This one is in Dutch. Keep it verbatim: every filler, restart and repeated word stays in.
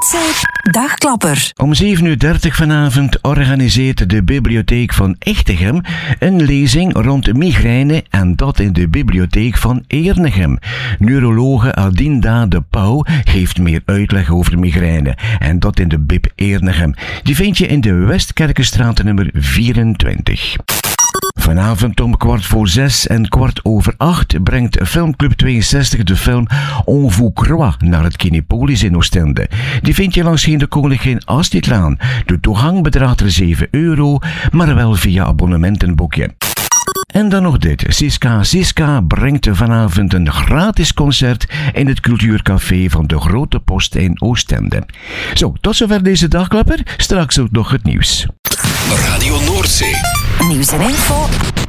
Noordzee Dagklapper. Om zeven uur dertig vanavond organiseert de Bibliotheek van Echtegem een lezing rond migraine en dat in de Bibliotheek van Eernegem. Neurologe Adinda de Pauw geeft meer uitleg over migraine en dat in de Bib Eernegem. Die vind je in de Westkerkenstraat nummer vierentwintig. Vanavond om kwart voor zes en kwart over acht brengt Filmclub tweeënzestig de film On vous croit naar het Kinepolis in Oostende. Die vind je langs de Koningin Astridlaan. De toegang bedraagt er zeven euro, maar wel via abonnementenboekje. En dan nog dit. Siska Siska brengt vanavond een gratis concert in het Cultuurcafé van de Grote Post in Oostende. Zo, tot zover deze dagklapper. Straks ook nog het nieuws. Radio Noordzee. Nieuws en info